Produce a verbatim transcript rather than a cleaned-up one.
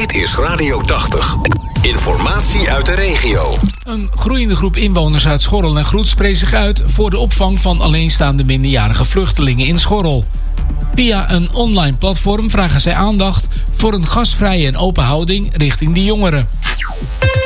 Dit is Radio tachtig. Informatie uit de regio. Een groeiende groep inwoners uit Schorrel en Groet spreekt zich uit voor de opvang van alleenstaande minderjarige vluchtelingen in Schorrel. Via een online platform vragen zij aandacht voor een gastvrije en open houding richting die jongeren.